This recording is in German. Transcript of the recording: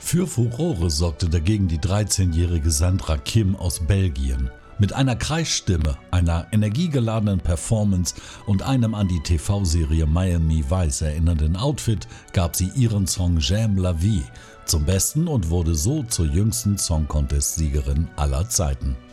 Für Furore sorgte dagegen die 13-jährige Sandra Kim aus Belgien. Mit einer Kreisstimme, einer energiegeladenen Performance und einem an die TV-Serie Miami Vice erinnernden Outfit gab sie ihren Song J'aime la vie zum Besten und wurde so zur jüngsten Song-Contest-Siegerin aller Zeiten.